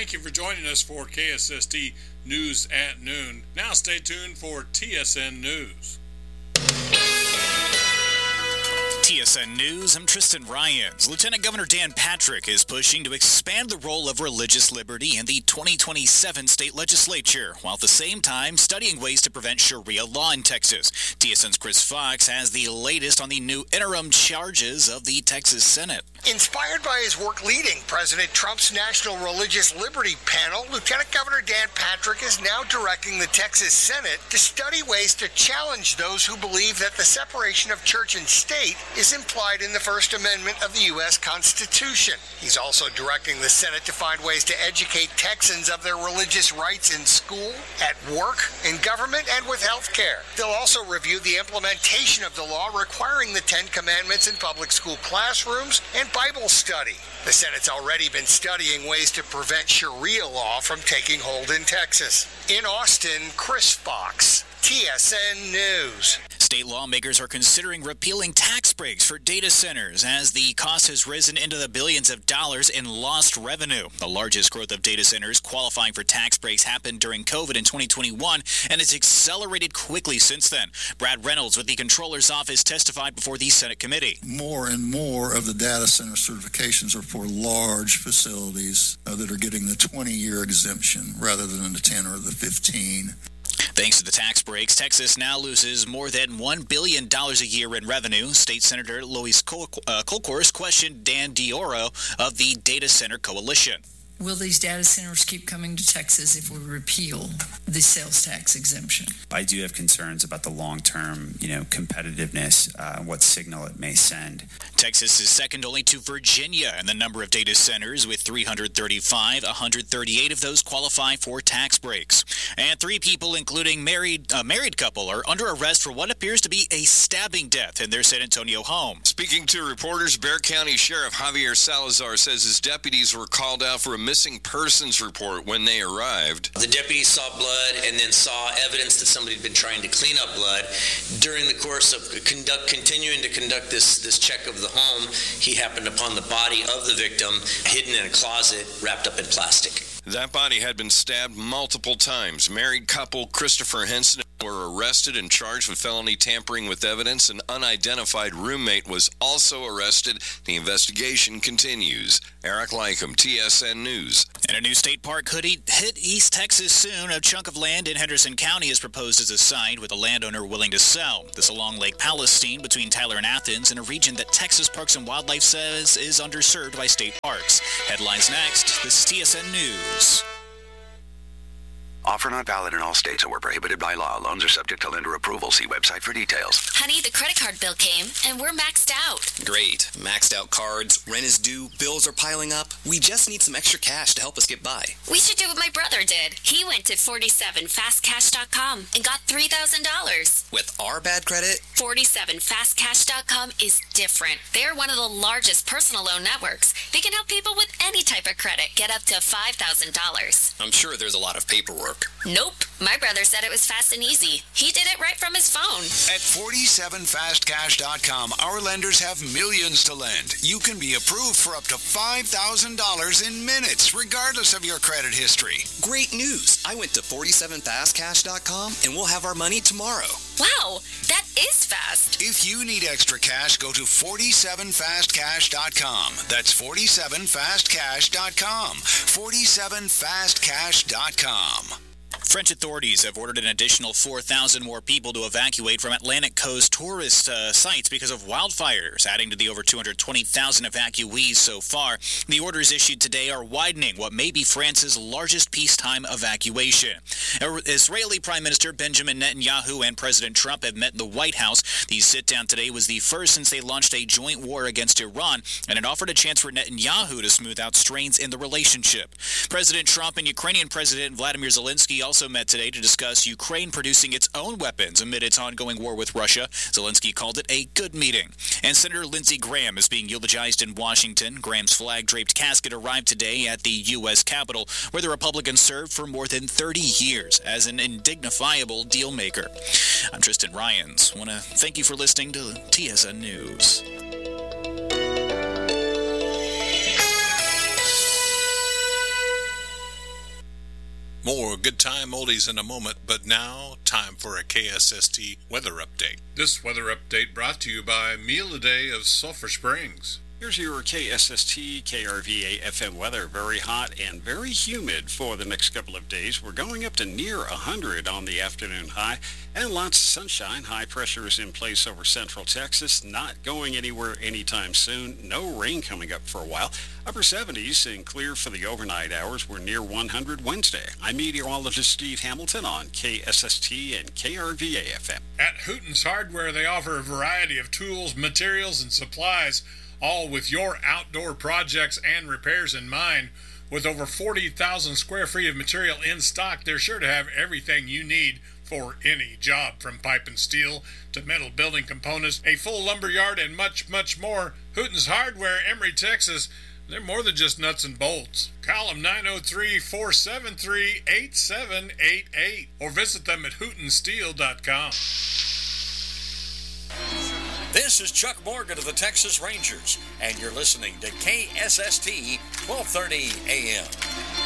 Thank you for joining us for KSST News at Noon. Now stay tuned for TSN News. TSN News, I'm Tristan Ryans. Lieutenant Governor Dan Patrick is pushing to expand the role of religious liberty in the 2027 state legislature, while at the same time studying ways to prevent Sharia law in Texas. TSN's Chris Fox has the latest on the new interim charges of the Texas Senate. Inspired by his work leading President Trump's National Religious Liberty Panel, Lieutenant Governor Dan Patrick is now directing the Texas Senate to study ways to challenge those who believe that the separation of church and state is implied in the First Amendment of the U.S. Constitution. He's also directing the Senate to find ways to educate Texans of their religious rights in school, at work, in government, and with health care. They'll also review the implementation of the law requiring the Ten Commandments in public school classrooms and Bible study. The Senate's already been studying ways to prevent Sharia law from taking hold in Texas. In Austin, Chris Fox, TSN News. State lawmakers are considering repealing tax breaks for data centers as the cost has risen into the billions of dollars in lost revenue. The largest growth of data centers qualifying for tax breaks happened during COVID in 2021 and has accelerated quickly since then. Brad Reynolds with the Comptroller's Office testified before the Senate committee. More and more of the data center certifications are for large facilities that are getting the 20-year exemption rather than the 10 or the 15. Thanks to the tax breaks, Texas now loses more than $1 billion a year in revenue. State Senator Luis Colcors questioned Dan Dioro of the Data Center Coalition. Will these data centers keep coming to Texas if we repeal the sales tax exemption? I do have concerns about the long-term, competitiveness, what signal it may send. Texas is second only to Virginia in the number of data centers with 335. 138 of those qualify for tax breaks. And 3 people, including a married couple, are under arrest for what appears to be a stabbing death in their San Antonio home. Speaking to reporters, Bexar County Sheriff Javier Salazar says his deputies were called out for a missing persons report when they arrived. The deputies saw blood and then saw evidence that somebody had been trying to clean up blood. During the course of continuing to conduct this check of the home, he happened upon the body of the victim hidden in a closet wrapped up in plastic. That body had been stabbed multiple times. Married couple Christopher Henson were arrested and charged with felony tampering with evidence. An unidentified roommate was also arrested. The investigation continues. Eric Lycum, TSN News. And a new state park could hit East Texas soon. A chunk of land in Henderson County is proposed as a site with a landowner willing to sell. This along Lake Palestine between Tyler and Athens in a region that Texas Parks and Wildlife says is underserved by state parks. Headlines next. This is TSN News. Offer not valid in all states or prohibited by law. Loans are subject to lender approval. See website for details. Honey, the credit card bill came, and we're maxed out. Great. Maxed out cards, rent is due, bills are piling up. We just need some extra cash to help us get by. We should do what my brother did. He went to 47fastcash.com and got $3,000. With our bad credit? 47fastcash.com is different. They're one of the largest personal loan networks. They can help people with any type of credit get up to $5,000. I'm sure there's a lot of paperwork. Nope. My brother said it was fast and easy. He did it right from his phone. At 47fastcash.com, our lenders have millions to lend. You can be approved for up to $5,000 in minutes, regardless of your credit history. Great news. I went to 47fastcash.com and we'll have our money tomorrow. Wow, that is fast. If you need extra cash, go to 47fastcash.com. That's 47fastcash.com. 47fastcash.com. French authorities have ordered an additional 4,000 more people to evacuate from Atlantic Coast tourist sites because of wildfires, adding to the over 220,000 evacuees so far. The orders issued today are widening what may be France's largest peacetime evacuation. Israeli Prime Minister Benjamin Netanyahu and President Trump have met in the White House. The sit-down today was the first since they launched a joint war against Iran, and it offered a chance for Netanyahu to smooth out strains in the relationship. President Trump and Ukrainian President Vladimir Zelensky also met today to discuss Ukraine producing its own weapons amid its ongoing war with Russia. Zelensky called it a good meeting. And Senator Lindsey Graham is being eulogized in Washington. Graham's flag-draped casket arrived today at the U.S. Capitol, where the Republican served for more than 30 years as an indignifiable deal maker. I'm Tristan Ryans. I want to thank you for listening to TSN News. More good time oldies in a moment, but now time for a KSST weather update. This weather update brought to you by Meal a Day of Sulphur Springs. Here's your KSST KRVA FM weather. Very hot and very humid for the next couple of days. We're going up to near 100 on the afternoon high and lots of sunshine. High pressure is in place over central Texas. Not going anywhere anytime soon. No rain coming up for a while. Upper 70s and clear for the overnight hours. We're near 100 Wednesday. I'm meteorologist Steve Hamilton on KSST and KRVA FM. At Hooten's Hardware, they offer a variety of tools, materials, and supplies, all with your outdoor projects and repairs in mind. With over 40,000 square feet of material in stock, they're sure to have everything you need for any job, from pipe and steel to metal building components, a full lumber yard, and much, much more. Hooten's Hardware, Emory, Texas. They're more than just nuts and bolts. Call them 903-473-8788 or visit them at hootensteel.com. This is Chuck Morgan of the Texas Rangers, and you're listening to KSST 1230 AM.